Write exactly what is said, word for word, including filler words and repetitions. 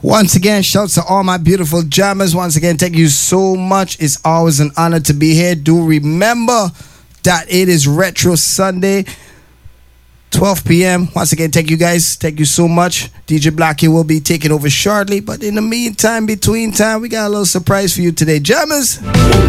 Once again, shouts to all my beautiful jammers. Once again, thank you so much. It's always an honor to be here. Do remember that it is Retro Sunday, twelve p.m. Once again, thank you guys. Thank you so much. D J Blackie will be taking over shortly. But in the meantime, between time, we got a little surprise for you today. Jammers!